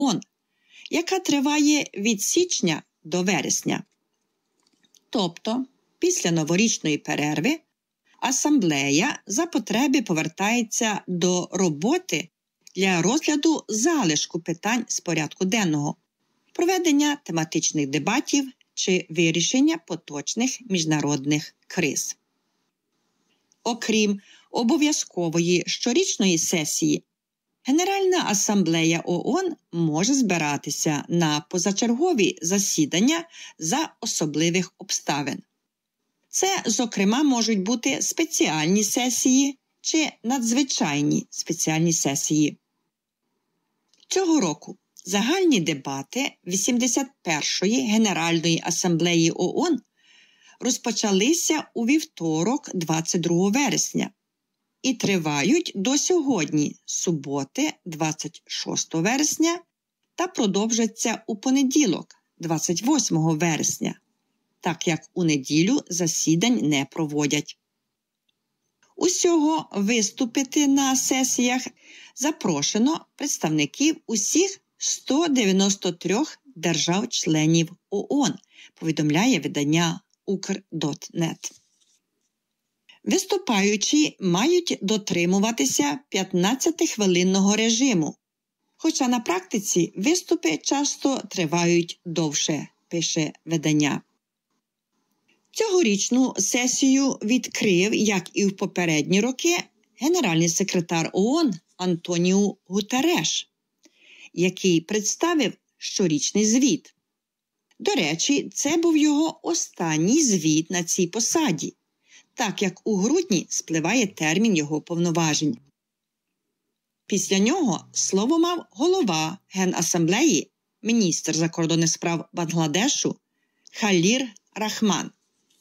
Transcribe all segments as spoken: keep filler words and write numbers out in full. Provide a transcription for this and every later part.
ООН, яка триває від січня до вересня. Тобто, після новорічної перерви асамблея за потреби повертається до роботи для розгляду залишку питань з порядку денного, проведення тематичних дебатів чи вирішення поточних міжнародних криз. Окрім обов'язкової щорічної сесії, Генеральна асамблея ООН може збиратися на позачергові засідання за особливих обставин. Це, зокрема, можуть бути спеціальні сесії чи надзвичайні спеціальні сесії. Цього року загальні дебати вісімдесят першої Генеральної асамблеї ООН розпочалися у вівторок, двадцять другого вересня, і тривають до сьогодні, суботи, двадцять шостого вересня, та продовжаться у понеділок, двадцять восьмого вересня, так як у неділю засідань не проводять. Усього виступити на сесіях запрошено представників усіх ста дев'яноста трьох держав-членів ООН, повідомляє видання укр крапка нет. Виступаючі мають дотримуватися п'ятнадцятихвилинного режиму, хоча на практиці виступи часто тривають довше, пише видання. Цьогорічну сесію відкрив, як і в попередні роки, генеральний секретар ООН Антоніу Гутереш, який представив щорічний звіт. До речі, це був його останній звіт на цій посаді, так як у грудні спливає термін його повноважень. Після нього слово мав голова Генасамблеї, міністр закордонних справ Бангладешу Халір Рахман.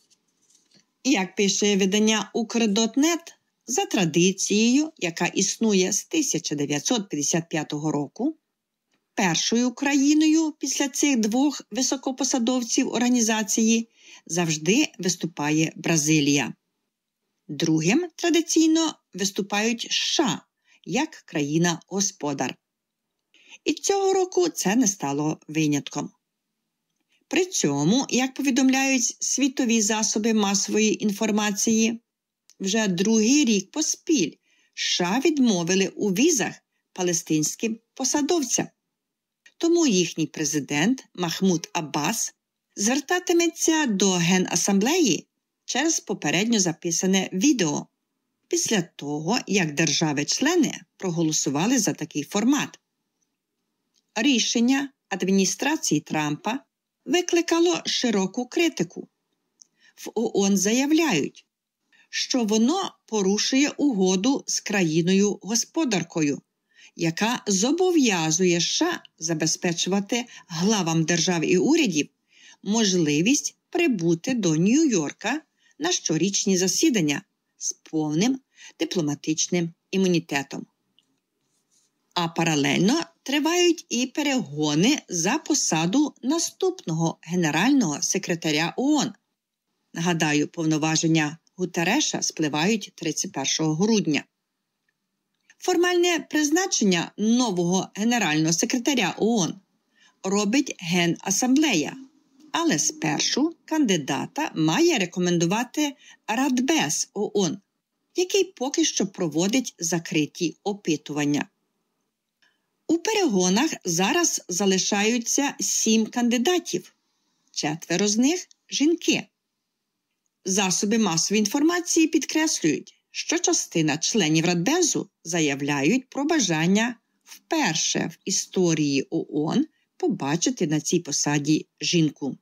Як пише видання укр крапка нет, за традицією, яка існує з тисяча дев'ятсот п'ятдесят п'ятого року, першою країною після цих двох високопосадовців організації завжди виступає Бразилія. Другим традиційно виступають США, як країна-господар. І цього року це не стало винятком. При цьому, як повідомляють світові засоби масової інформації, вже другий рік поспіль США відмовили у візах палестинським посадовцям. Тому їхній президент Махмуд Аббас звертатиметься до Генасамблеї через попередньо записане відео, після того, як держави-члени проголосували за такий формат. Рішення адміністрації Трампа викликало широку критику. В ООН заявляють, що воно порушує угоду з країною-господаркою, яка зобов'язує США забезпечувати главам держав і урядів можливість прибути до Нью-Йорка на щорічні засідання з повним дипломатичним імунітетом. А паралельно тривають і перегони за посаду наступного генерального секретаря ООН. Нагадаю, повноваження Гутереша спливають тридцять першого грудня. Формальне призначення нового генерального секретаря ООН робить Генасамблея, але спершу кандидата має рекомендувати Радбез ООН, який поки що проводить закриті опитування. У перегонах зараз залишаються сім кандидатів, четверо з них – жінки. Засоби масової інформації підкреслюють, що частина членів Радбезу заявляють про бажання вперше в історії ООН побачити на цій посаді жінку.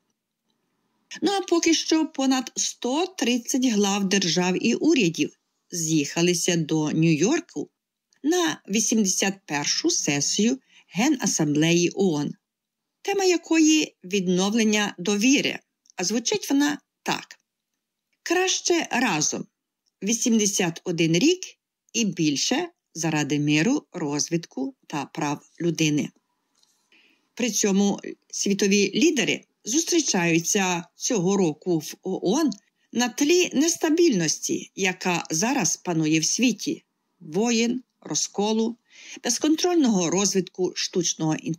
Ну а поки що понад сто тридцять глав держав і урядів з'їхалися до Нью-Йорку на вісімдесят першу сесію Генасамблеї ООН, тема якої – відновлення довіри, а звучить вона так. Краще разом. вісімдесят один рік і більше заради миру, розвитку та прав людини. При цьому світові лідери зустрічаються цього року в ООН на тлі нестабільності, яка зараз панує в світі – воєн, розколу, безконтрольного розвитку штучного інтелекту